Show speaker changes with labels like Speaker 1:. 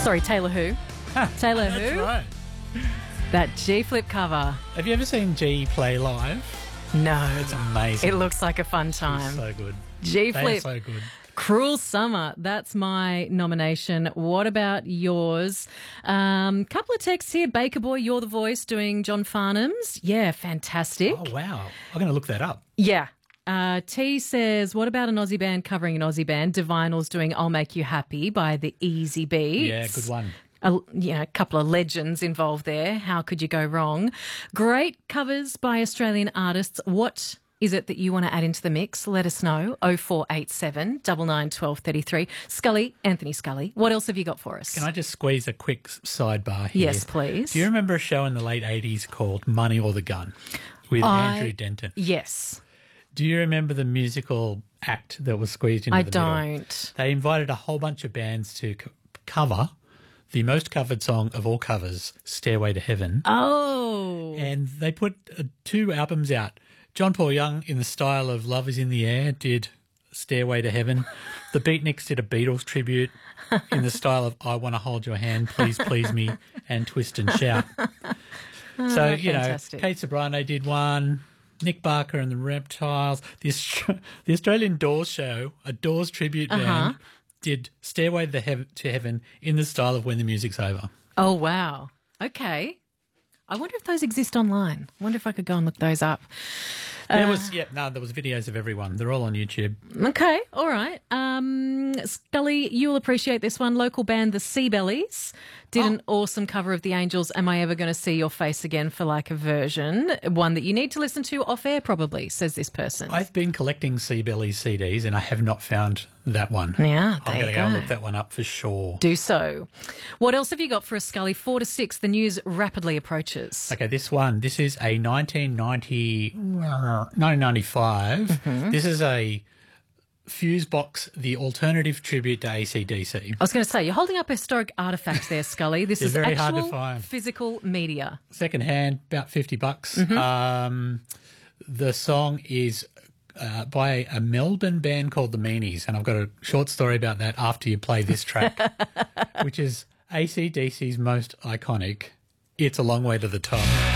Speaker 1: Sorry, Taylor who? Taylor
Speaker 2: That's
Speaker 1: who?
Speaker 2: right.
Speaker 1: That G-Flip cover.
Speaker 2: Have you ever seen G play live?
Speaker 1: No.
Speaker 2: It's amazing.
Speaker 1: It looks like a fun time.
Speaker 2: It's so good. They are
Speaker 1: G-Flip.
Speaker 2: so good.
Speaker 1: Cruel Summer. That's my nomination. What about yours? Couple of texts here. Baker Boy, You're the Voice, doing John Farnham's. Yeah, fantastic.
Speaker 2: Oh, wow. I'm going to look that up.
Speaker 1: Yeah. T says, what about an Aussie band covering an Aussie band? Divinal's doing I'll Make You Happy by the Easy Beats.
Speaker 2: Yeah, good one.
Speaker 1: A couple of legends involved there. How could you go wrong? Great covers by Australian artists. What is it that you want to add into the mix? Let us know. 0487 99 12 33. Scully, Anthony Scully, what else have you got for us?
Speaker 2: Can I just squeeze a quick sidebar here?
Speaker 1: Yes, please.
Speaker 2: Do you remember a show in the late 80s called Money or the Gun with Andrew Denton?
Speaker 1: Yes.
Speaker 2: Do you remember the musical act that was squeezed into
Speaker 1: I
Speaker 2: the middle?
Speaker 1: don't.
Speaker 2: They invited a whole bunch of bands to cover the most covered song of all covers, Stairway to Heaven.
Speaker 1: Oh.
Speaker 2: And they put 2 albums out. John Paul Young, in the style of Love is in the Air, did Stairway to Heaven. The Beatniks did a Beatles tribute in the style of I Want to Hold Your Hand, Please Please Me, and Twist and Shout. So, you
Speaker 1: fantastic.
Speaker 2: know, Kate Sobrano did one, Nick Barker and the Reptiles. The Australian Doors show, a Doors tribute band, did Stairway to Heaven in the style of When the Music's Over.
Speaker 1: Oh, wow. Okay. I wonder if those exist online. I wonder if I could go and look those up.
Speaker 2: There was videos of everyone. They're all on YouTube.
Speaker 1: Okay, all right. Scully, you'll appreciate this one. Local band The Seabellies did an awesome cover of The Angels' Am I Ever Going to See Your Face Again for like a version. One that you need to listen to off air probably, says this person.
Speaker 2: I've been collecting Seabellies CDs and I have not found that one.
Speaker 1: Yeah,
Speaker 2: I'm going to go and look that one up for sure.
Speaker 1: Do so. What else have you got for us, Scully? 4 to 6, the news rapidly approaches.
Speaker 2: Okay, this is a 1995. This is a Fusebox, the alternative tribute to AC/DC.
Speaker 1: I was going to say, you're holding up a historic artefact there, Scully. This is
Speaker 2: very hard to
Speaker 1: actual
Speaker 2: find.
Speaker 1: physical media.
Speaker 2: Second hand, about $50. The song is by a Melbourne band called the Meanies, and I've got a short story about that after you play this track, which is AC/DC's most iconic, It's a Long Way to the Top.